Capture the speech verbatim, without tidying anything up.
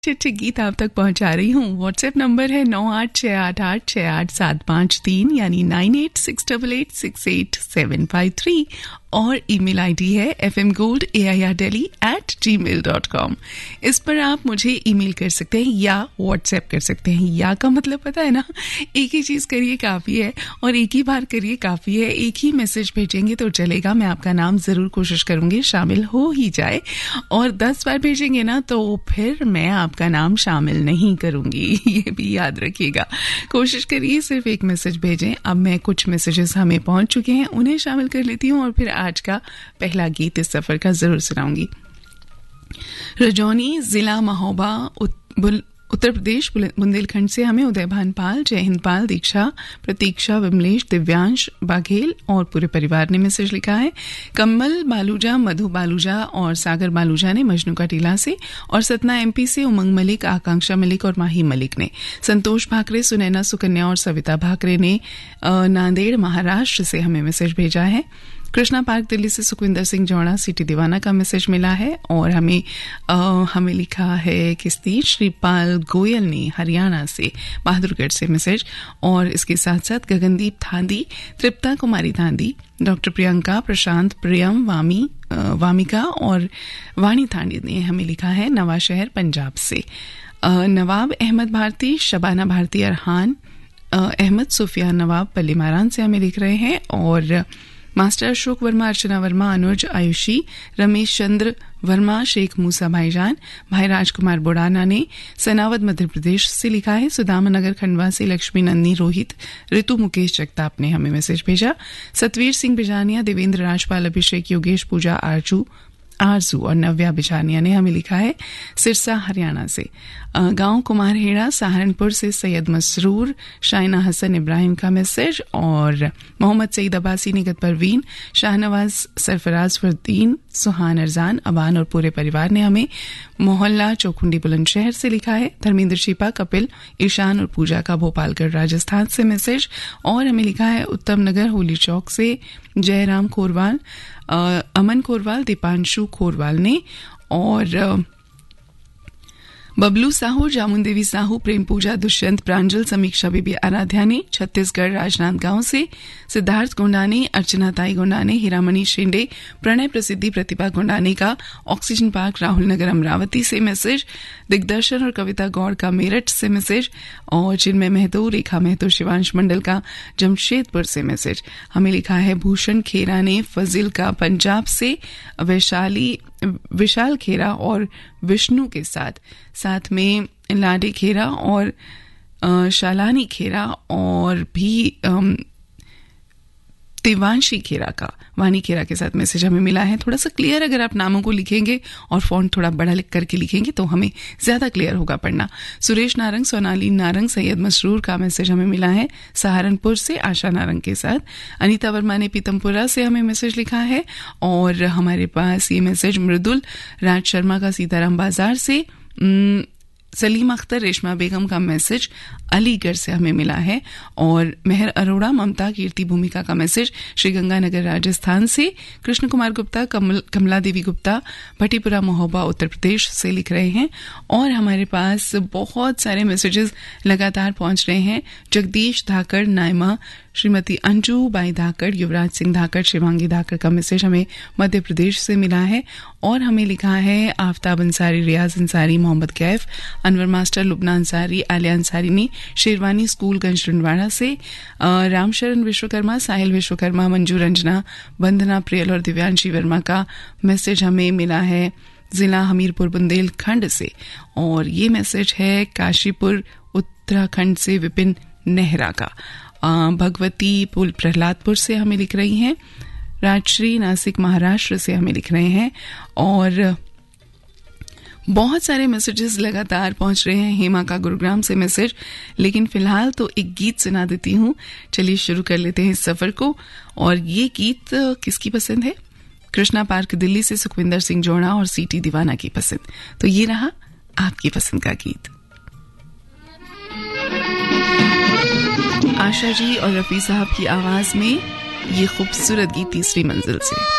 अच्छे गीत आप तक पहुंचा रही हूँ। व्हाट्सएप नंबर है नौ आठ छः आठ आठ छः आठ सात पाँच तीन यानी nine eight six double eight six eight seven five three और ईमेल आईडी है F M gold A I R daily eight ji mail dot com. इस पर आप मुझे ईमेल कर सकते हैं या व्हाट्सएप कर सकते हैं। या का मतलब पता है ना, एक ही चीज़ करिए काफ़ी है और एक ही बार करिए काफ़ी है। एक ही मैसेज भेजेंगे तो चलेगा, मैं आपका नाम ज़रूर कोशिश करूँगी शामिल हो ही जाए। और दस बार भेजेंगे ना तो फिर मैं आपका नाम शामिल नहीं करूँगी, ये भी याद रखिएगा। कोशिश करिए सिर्फ एक मैसेज भेजें। अब मैं कुछ मैसेजेस हमें पहुँच चुके हैं, उन्हें शामिल कर लेती हूँ और फिर आज का पहला गीत इस सफर का जरूर सुनाऊंगी। रजौनी जिला महोबा उत्तर प्रदेश बुंदेलखंड से हमें उदय भानपाल, जय हिंदपाल, दीक्षा, प्रतीक्षा, विमलेश, दिव्यांश बाघेल और पूरे परिवार ने मैसेज लिखा है। कमल बालूजा, मधु बालूजा और सागर बालूजा ने मजनू का टीला से, और सतना एमपी से उमंग मलिक, आकांक्षा मलिक और माही मलिक ने, संतोष भाकरे, सुनैना सुकन्या और सविता भाकरे ने नांदेड़ महाराष्ट्र से हमें मैसेज भेजा है। कृष्णा पार्क दिल्ली से सुखविंदर सिंह जौड़ा, सिटी दीवाना का मैसेज मिला है। और हमें आ, हमें लिखा है किस्ती श्रीपाल गोयल ने हरियाणा से बहादुरगढ़ से मैसेज। और इसके साथ साथ गगनदीप थांदी, तृप्ता कुमारी थांदी, डॉक्टर प्रियंका, प्रशांत, प्रियम, वामी आ, वामिका और वाणी थांडी ने हमें लिखा है नवा शहर पंजाब से। आ, नवाब अहमद भारती, शबाना भारती, अरहान अहमद, सुफिया नवाब पल्लीमारान से हमें लिख रहे हैं। और मास्टर अशोक वर्मा, अर्चना वर्मा, अनुज, आयुषी, रमेश चंद्र वर्मा, शेख मूसा भाईजान, भाई राजकुमार बोडाना ने सनावद मध्य प्रदेश से लिखा है। सुदामा नगर खंडवा से लक्ष्मी नंदनी, रोहित, ऋतु मुकेश जगताप ने हमें मैसेज भेजा। सतवीर सिंह बिजानिया, देवेंद्र राजपाल, अभिषेक, योगेश, पूजा, आरजू आरजू और नव्या बिजानिया ने हमें लिखा है सिरसा हरियाणा से। गांव कुमारहेड़ा सहारनपुर से सैयद मसरूर, शाइना हसन इब्राहिम का मैसेज। और मोहम्मद सईद अब्बासी, निगत परवीन, शाहनवाज सरफराज फरदीन, सुहान अरजान, अबान और पूरे परिवार ने हमें मोहल्ला चौखुंडी बुलंदशहर से लिखा है। धर्मेंद्र शिपा, कपिल, ईशान और पूजा का भोपालगढ़ राजस्थान से मैसेज। और हमें लिखा है उत्तम नगर होली चौक से जयराम खोरवाल, अमन खोरवाल, दीपांशु खोरवाल ने। और बबलू साहू, जामुन देवी साहू, प्रेम पूजा, दुष्यंत, प्रांजल, समीक्षा बीबी, आराध्या ने छत्तीसगढ़ राजनांदगांव से, सिद्धार्थ गोंडाने, अर्चना ताई गोंडाने, हीरामणि शिंदे, प्रणय प्रसिद्धि, प्रतिभा गोंडाने का ऑक्सीजन पार्क राहुल नगर अमरावती से मैसेज। दिग्दर्शन और कविता गौड़ का मेरठ से मैसेज। और चिन्मय महतो, रेखा महतो, शिवांश मंडल का जमशेदपुर से मैसेज। हमें लिखा है भूषण खेरा ने फजिल का पंजाब से, वैशाली विशाल खेरा और विष्णु के साथ साथ में लाडे खेरा और शालानी खेरा और भी तिवांशी खेरा का, वानी खेरा के साथ मैसेज हमें मिला है। थोड़ा सा क्लियर अगर आप नामों को लिखेंगे और फॉन्ट थोड़ा बड़ा लिख करके लिखेंगे तो हमें ज्यादा क्लियर होगा पढ़ना। सुरेश नारंग, सोनाली नारंग, सैयद मसरूर का मैसेज हमें मिला है सहारनपुर से, आशा नारंग के साथ। अनीता वर्मा ने पीतमपुरा से हमें मैसेज लिखा है। और हमारे पास ये मैसेज मृदुल राज शर्मा का सीताराम बाजार से, सलीम अख्तर, रेशमा बेगम का मैसेज अलीगढ़ से हमें मिला है। और मेहर अरोड़ा, ममता, कीर्ति भूमिका का मैसेज श्रीगंगानगर राजस्थान से। कृष्ण कुमार गुप्ता, कमल कमला देवी गुप्ता, भटीपुरा महोबा उत्तर प्रदेश से लिख रहे हैं। और हमारे पास बहुत सारे मैसेजेस लगातार पहुंच रहे हैं। जगदीश धाकड़, नायमा, श्रीमती अंजू बाई धाकड़, युवराज सिंह धाकड़, शिवांगी धाकड़ का मैसेज हमें मध्य प्रदेश से मिला है। और हमें लिखा है आफ्ताब अंसारी, रियाज अंसारी, मोहम्मद कैफ, अनवर मास्टर, लुबना अंसारी, आलिया अंसारी ने शेरवानी स्कूल गंज रंडवाड़ा से। रामशरण विश्वकर्मा, साहिल विश्वकर्मा, मंजू रंजना, वंदना प्रियल और दिव्यांशी वर्मा का मैसेज हमें मिला है जिला हमीरपुर बुंदेलखंड से। और ये मैसेज है काशीपुर उत्तराखंड से विपिन नेहरा का। भगवती पुल प्रहलादपुर से हमें लिख रही हैं। राजश्री नासिक महाराष्ट्र से हमें लिख रहे हैं। और बहुत सारे मैसेजेस लगातार पहुंच रहे हैं। हेमा का गुरुग्राम से मैसेज। लेकिन फिलहाल तो एक गीत सुना देती हूँ। चलिए शुरू कर लेते हैं इस सफर को। और ये गीत किसकी पसंद है? कृष्णा पार्क दिल्ली से सुखविंदर सिंह जोड़ा और सीटी दीवाना की पसंद। तो ये रहा आपकी पसंद का गीत। आशा जी और रफी साहब की आवाज में ये खूबसूरत गीत तीसरी मंजिल से।